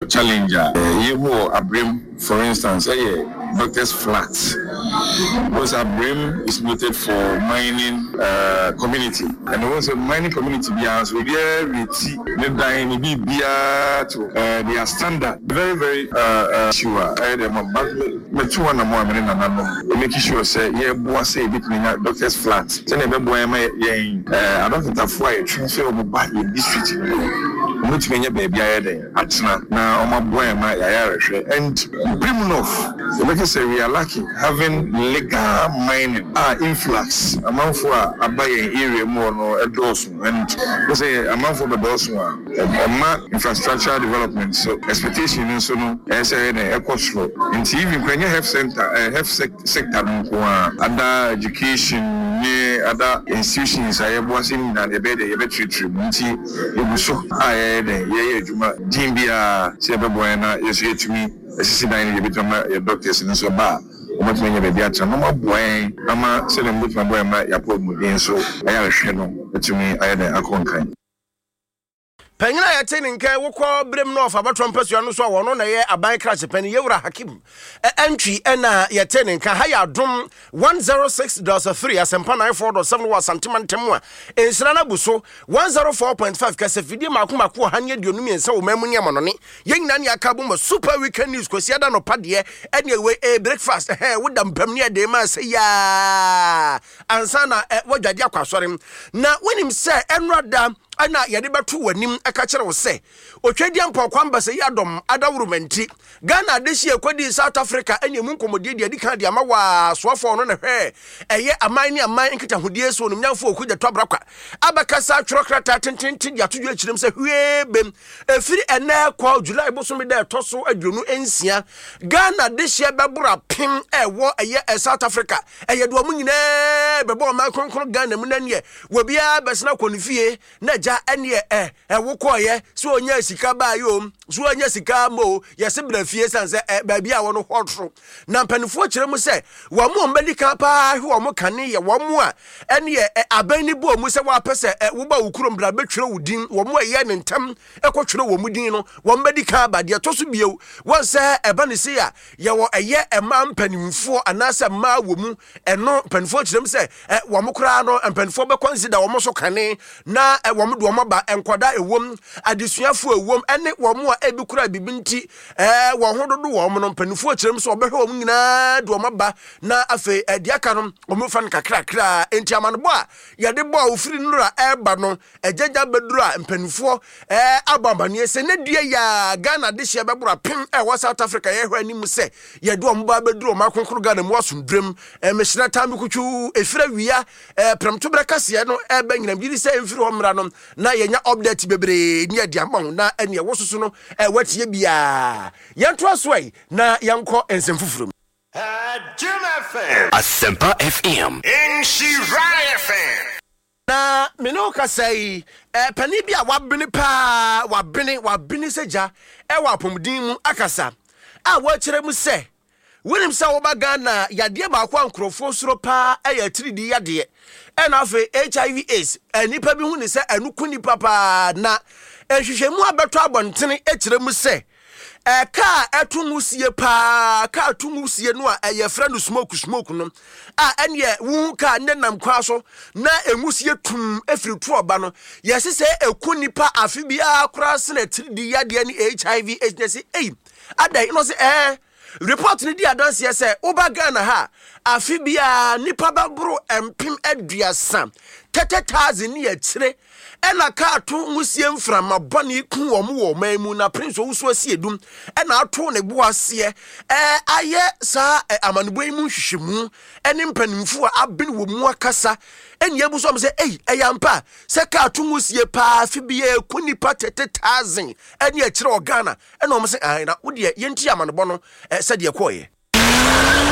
challenger. You Abrim, for instance, Doctors Flat. Because Abrim is noted for mining community. And also mining community beyond so there they are standard. Very, very sure. Making sure say between Doctors Flat. Then I don't think that transfer of back in district. Which means baby now my boy my and Brimunov, because we are lucky having legal mining influx amount for a buying area more no endorsement and we say amount for the endorsement infrastructure development so expectation is no as a flow in TV when you have center sector other education other institutions I was in and the bed a treatment it was so Jimbia Sebabuena is here to me. Assisting the doctors in so bad. What many of the other no boy, I'm selling with my boy, my Yapo Mudin, so I have a shadow to me. I had a conquer. Pengina ya teni nke wokọ brem no fa batron pesu no so wono na ye aban crash pen yewura hakim entry na ya teni nka ha ya dom 106.3 asempa 94.7 wa santimantem a ensira na buso 104.5 kase video makomako hanye dionum yensa wo mamu ne amonone yenyina ne aka bom super weekend news kwasi ada no pade anyway breakfast woda mpam ne de ma se ya ansa na wadwade akwasore na wenim se enrada ana yade batu wanim aka kire wo se otwadi ampa kwamba se yadom adawurumenti Ghana deshi ekwadi South Africa anya mu nkomodie de kan de ama wa soafo no na hwe eye aman ne aman nkita hodie so no nyamfo okudya tobrakwa abakasa twerokrata tintintin de atodwo akirem se hwe bem efiri ena kwa July bosom de toso adwonu ensia Ghana deshi bebura pim ewo eye South Africa eye do mu nyina bebo ma kronkron Ghana mu nanie wobia besna konfie na ene wokoye so onya sika ba yo so onya sika mo yese brafie sanse baabi a wono hotro na mpanifo kire mu se wo mo medical pa wo mo kane ye wo mo a ene aban ni bo mu se wa pese wo ba wukurom bra betwere wudin wo mo ye ne ntam ekotwere wo mu din no wo medical ba de to so biew won se eba ne se ya ye wo eye ema mpanifo anase ma wo mu eno mpanifo kire mu se wo mo kra no mpanifo be consider wo mo so kane na wo mo do mo ba enkwada ewom adesuafo ewom ene wo mo a ebi kura bibinti wo hododo wo mo no mpanifo kirem so obehwe wo nyina do mo ba na afi ediaka no wo mo fa nkakrakra enti amanbo a yade bo a ofiri nura eba no ejaja beduru a mpanifo abambane se ne dua ya Ghana de hye bebura pim wo South Africa ye hwa anim se yade wo mo ba beduru ma konkoro Ghana mo asundrem mehira tambi kutwu efira wia premto brekase no eba nyinam gidi se emfiri ho mra no na yenya update bebre ni adi amon na ene wososo no watie bia yento asoi na yanko ensemfufuru Juma FM Asempa FM in Shiraya FM na meno ka sei pani bia wabene seja wa apomdin mu akasa a wa kire mu se wonim sa wo ba Ghana yade ba kwa nkrofo soro pa ya tiridi yade ena afi HIV AIDS enipa bi hu ni se enukuni papa na ehwehwemu abeto abontene ekire mu se ka etumusie pa ka etumusie no a eye friend smoke no a ene wu ka nenam kwa so na emusie tum efiri tu oba no yesi se ekuni pa afi bia kura se na tiridi yade ni HIV AIDS ne adai no se report ni di adanse ye oba Ghana ha afi bia nipa babro empim aduasa 30,000 ni akire ena ka ato musie mframa bone ku wo mo mamu na prince owuso asiedum ena ato ne bo ase aye sa amanebo mu hwehwemu ene mpanimfu a abene wo mu akasa ene abuso am se eyampa se ka ato musie pa afi bia ku nipa 30,000 ene akire o Ghana ena o mo se na wo de yenti amanebo no se de koye